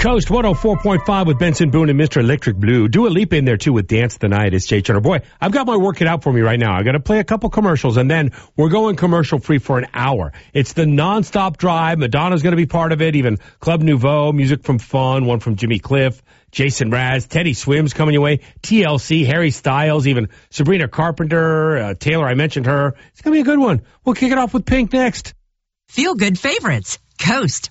Coast 104.5 with Benson Boone and Mr. Electric Blue. Dua Lipa in there too with Dance the Night. It's Jay Turner. Boy, I've got my work cut out for me right now. I got to play a couple commercials and then we're going commercial free for an hour. It's the nonstop drive. Madonna's going to be part of it. Even Club Nouveau, music from Fun, one from Jimmy Cliff, Jason Mraz, Teddy Swims coming your way, TLC, Harry Styles, even Sabrina Carpenter, Taylor, I mentioned her. It's going to be a good one. We'll kick it off with Pink next. Feel Good Favorites. Coast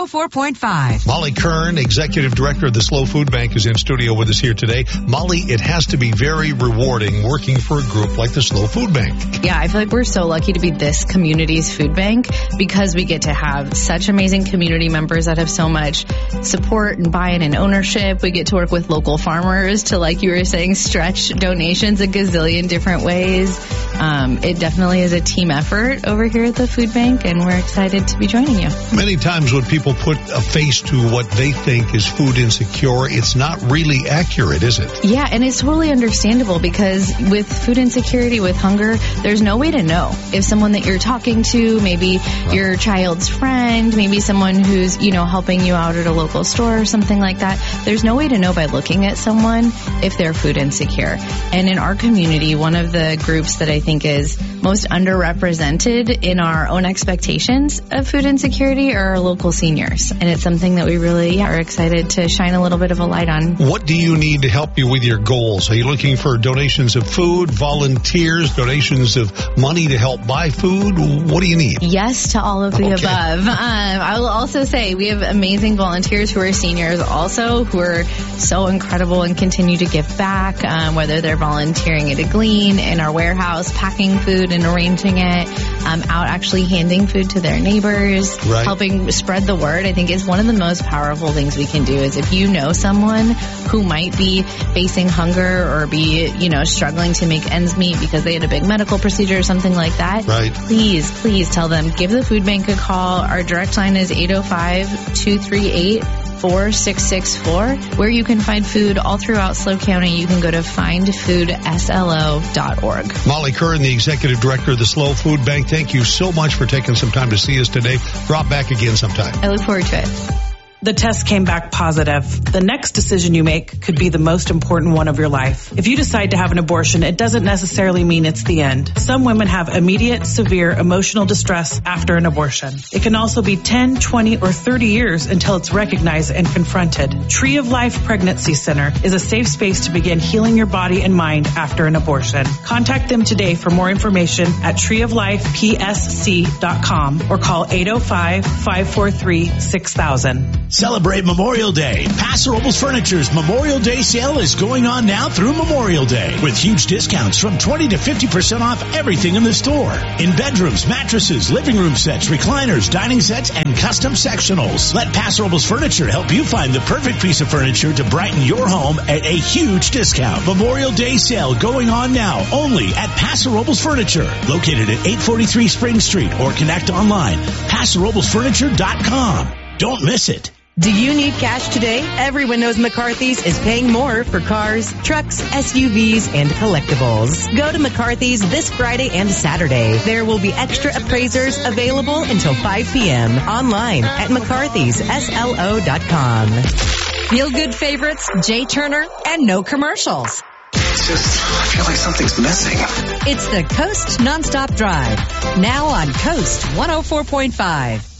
104.5. Molly Kern, Executive Director of the Slow Food Bank, is in studio with us here today. Molly, it has to be very rewarding working for a group like the Slow Food Bank. Yeah, I feel like we're so lucky to be this community's food bank because we get to have such amazing community members that have so much support and buy-in and ownership. We get to work with local farmers to, like you were saying, stretch donations a gazillion different ways. It definitely is a team effort over here at the food bank, and we're excited to be joining you. Many times when people put a face to what they think is food insecure, it's not really accurate, is it? Yeah, and it's totally understandable because with food insecurity, with hunger, there's no way to know if someone that you're talking to, maybe your child's friend, maybe someone who's, helping you out at a local store or something like that. There's no way to know by looking at someone if they're food insecure. And in our community, one of the groups that I think is most underrepresented in our own expectations of food insecurity are our local seniors. And it's something that we really are excited to shine a little bit of a light on. What do you need to help you with your goals? Are you looking for donations of food, volunteers, donations of money to help buy food? What do you need? Yes to all of the above. I will also say we have amazing volunteers who are seniors also, who are so incredible and continue to give back, whether they're volunteering at a Glean, in our warehouse, packing food and arranging it, out actually handing food to their neighbors, helping spread the word. I think is one of the most powerful things we can do is if you know someone who might be facing hunger or be, struggling to make ends meet because they had a big medical procedure or something like that, please tell them, give the food bank a call. Our direct line is 805-238-4664, where you can find food all throughout SLO County. You can go to findfoodslo.org. Molly Kern, the Executive Director of the Slow Food Bank, thank you so much for taking some time to see us today. Drop back again sometime. I look forward to it. The test came back positive. The next decision you make could be the most important one of your life. If you decide to have an abortion, it doesn't necessarily mean it's the end. Some women have immediate, severe emotional distress after an abortion. It can also be 10, 20, or 30 years until it's recognized and confronted. Tree of Life Pregnancy Center is a safe space to begin healing your body and mind after an abortion. Contact them today for more information at treeoflifepsc.com or call 805-543-6000. Celebrate Memorial Day. Paso Robles Furniture's Memorial Day sale is going on now through Memorial Day with huge discounts from 20 to 50% off everything in the store. In bedrooms, mattresses, living room sets, recliners, dining sets, and custom sectionals. Let Paso Robles Furniture help you find the perfect piece of furniture to brighten your home at a huge discount. Memorial Day sale going on now only at Paso Robles Furniture, located at 843 Spring Street, or connect online, PasoRoblesFurniture.com. Don't miss it. Do you need cash today? Everyone knows McCarthy's is paying more for cars, trucks, SUVs, and collectibles. Go to McCarthy's this Friday and Saturday. There will be extra appraisers available until 5 p.m. online at McCarthy'sSLO.com. Feel Good Favorites, Jay Turner, and no commercials. It's just, I feel like something's missing. It's the Coast Nonstop Drive. Now on Coast 104.5.